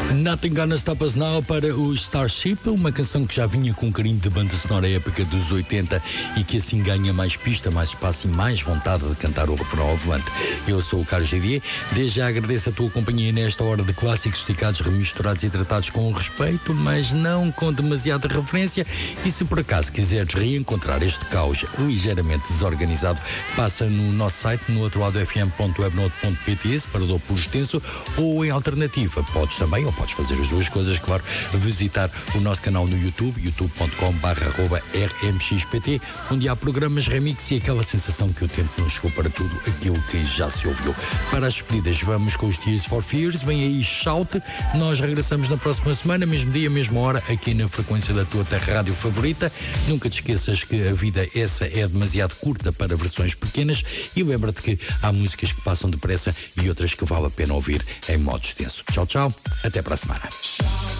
Nothing Gonna Stop Us Now para o Starship, uma canção que já vinha com um carinho de banda sonora épica dos 80 e que assim ganha mais pista, mais espaço e mais vontade de cantar o refrão ao volante. Eu sou o Carlos Javier, desde já agradeço a tua companhia nesta hora de clássicos esticados, remisturados e tratados com respeito, mas não com demasiada referência. E se por acaso quiseres reencontrar este caos ligeiramente desorganizado, passa no nosso site, no outrodofm.webnote.pt, separador por extenso, ou em alternativa, podes também, ou podes fazer as duas coisas, claro, visitar o nosso canal no YouTube, youtube.com/rmxpt, onde há programas remix e aquela sensação que o tempo não chegou para tudo aquilo que já se ouviu. Para as despedidas, vamos com os Tears for Fears, vem aí Shout, nós regressamos na próxima semana, mesmo dia, mesma hora, aqui na frequência da tua rádio favorita. Nunca te esqueças que a vida essa é demasiado curta para versões pequenas e lembra-te que há músicas que passam depressa e outras que vale a pena ouvir em modo extenso. Tchau, tchau, até para a semana.